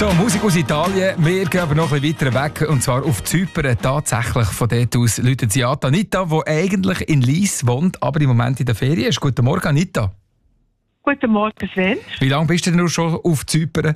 So, Musik aus Italien. Wir gehen aber noch ein bisschen weiter weg, und zwar auf Zypern. Tatsächlich von dort aus läutet sie an Anita, die eigentlich in Lyss wohnt, aber im Moment in der Ferien ist. Guten Morgen, Anita. Guten Morgen, Sven. Wie lange bist du denn schon auf Zypern?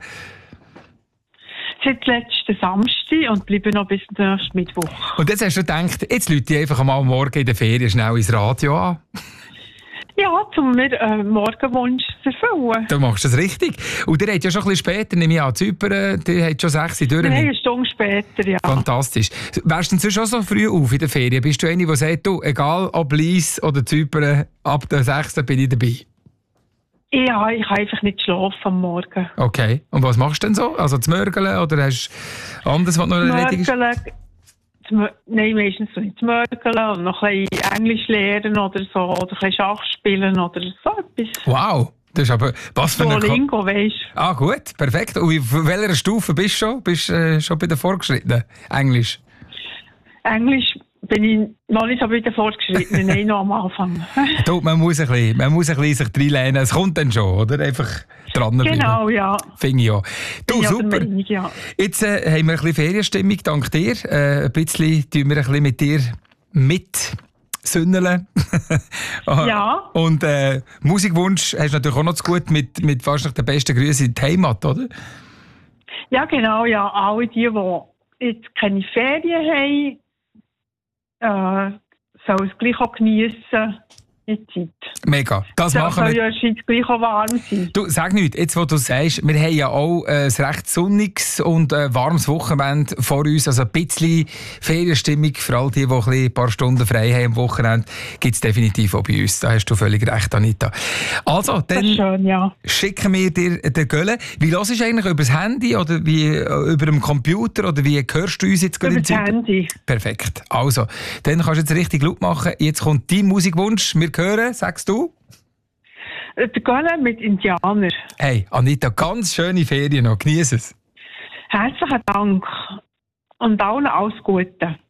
Seit letzten Samstag und bleibe noch bis nächsten Mittwoch. Und jetzt hast du gedacht, jetzt läute ich einfach mal morgen in der Ferien schnell ins Radio an. Ja, um mir Morgenwunsch zu erfüllen. Du machst das richtig. Und ihr habt ja schon ein bisschen später, nehme ich an, Zypern, die hat schon 6 Uhr durch. Nein, eine Stunde später, ja. Fantastisch. Wärst du denn schon so früh auf in der Ferien? Bist du eine, die sagt, du, egal ob Lyss oder Zypern, ab der 6. bin ich dabei? Ja, ich kann einfach nicht schlafen am Morgen. Okay. Und was machst du denn so? Also zu mörgeln oder hast du anderes, was noch erledigt ist? Nein, meistens so nicht zu mörgeln und noch ein bisschen Englisch lernen oder so, oder ein bisschen Schach spielen oder so etwas. Wow, das ist aber... Was für eine... Duolingo, weisst du. Ah, gut, perfekt. Und auf welcher Stufe bist du schon? Bist du schon bei den Fortgeschrittenen? Englisch? Englisch bin ich noch nicht so bei den Fortgeschrittenen, nein, noch am Anfang. Du, man muss ein bisschen sich reinlehnen. Es kommt dann schon, oder? Einfach dranbleiben. Genau, ja. Finde ich ja. Du, Ja, super. Meinung, ja. Jetzt haben wir ein bisschen Ferienstimmung, dank dir. Ein bisschen tun wir ein bisschen mit dir mitsünneln. Ja. Und Musikwunsch hast du natürlich auch noch zu gut mit wahrscheinlich den besten Grüßen in die Heimat, oder? Ja, genau, ja. Alle die jetzt keine Ferien haben, sollen es gleich auch geniessen in der Zeit. Mega, das machen wir. Soll ja jetzt gleich auch warm sein. Du, sag nichts, jetzt wo du sagst, wir haben ja auch ein recht sonniges und warmes Wochenende vor uns, also ein bisschen Ferienstimmung, für all die ein paar Stunden frei haben am Wochenende, gibt es definitiv auch bei uns. Da hast du völlig recht, Anita. Also, dann schön, ja. schicken wir dir den Gölle. Wie hörst du eigentlich, über das Handy oder wie über den Computer oder wie hörst du uns jetzt gerade über das Handy? Perfekt. Also, dann kannst du jetzt richtig laut machen. Jetzt kommt dein Musikwunsch. Wir hören, sagst du? Der Gölle mit Indianer. Hey, Anita, ganz schöne Ferien noch. Genieß es. Herzlichen Dank und allen alles Gute.